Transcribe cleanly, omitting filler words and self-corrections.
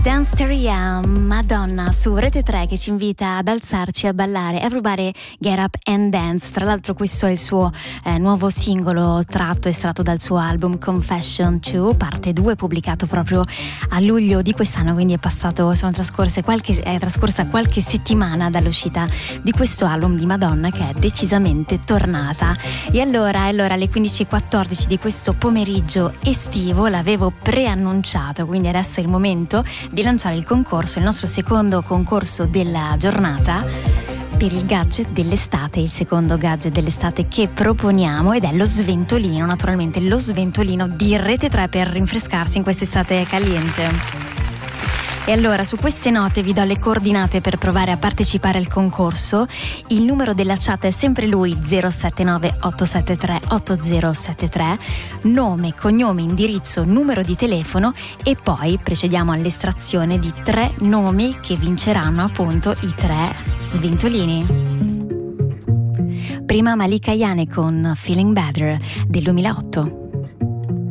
Danceria, Madonna su Rete 3 che ci invita ad alzarci a ballare. Everybody Get Up and Dance. Tra l'altro questo è il suo nuovo singolo estratto dal suo album Confession 2 parte 2, pubblicato proprio a luglio di quest'anno, quindi è trascorsa qualche settimana dall'uscita di questo album di Madonna, che è decisamente tornata. E allora alle 15:14 di questo pomeriggio estivo l'avevo preannunciato, quindi adesso è il momento di lanciare il nostro secondo concorso della giornata per il gadget dell'estate, il secondo gadget dell'estate che proponiamo, ed è lo sventolino, naturalmente lo sventolino di Rete 3 per rinfrescarsi in quest'estate caliente. E allora su queste note vi do le coordinate per provare a partecipare al concorso. Il numero della chat è sempre lui, 079 873 8073, nome, cognome, indirizzo, numero di telefono, e poi procediamo all'estrazione di 3 nomi che vinceranno appunto i 3 sventolini. Prima Malika Ayane con Feeling Better del 2008.